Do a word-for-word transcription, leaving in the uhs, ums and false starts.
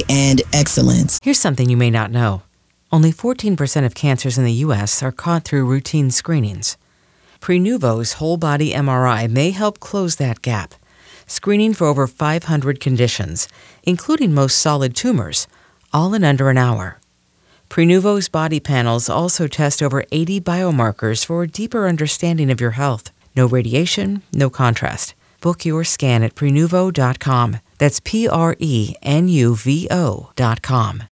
quality and excellence. Here's something you may not know. Only fourteen percent of cancers in the U S are caught through routine screenings. Prenuvo's whole-body M R I may help close that gap, screening for over five hundred conditions, including most solid tumors, all in under an hour. Prenuvo's body panels also test over eighty biomarkers for a deeper understanding of your health. No radiation, no contrast. Book your scan at Prenuvo dot com. That's P R E N U V O dot com.